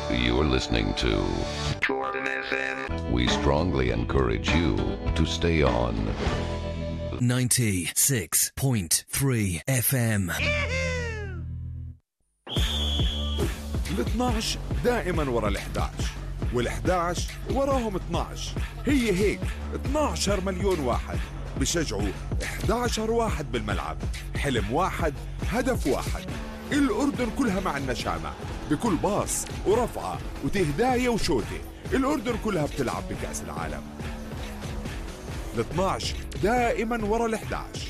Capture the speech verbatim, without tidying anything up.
You're listening to Jordan إف إم. We strongly encourage you to stay on ninety-six point three إف إم. ال اثنعش دائما ورا ال احدعش، وال احدعش وراهم اثنعش. هي هيك اثنعش مليون واحد بشجعوا احدعش واحد بالملعب. حلم واحد، هدف واحد. الأردن كلها مع النشامة بكل باص ورفعة وتهداية وشوتة. الأردن كلها بتلعب بكأس العالم. ال اثنعش دائما ورا ال احدعش.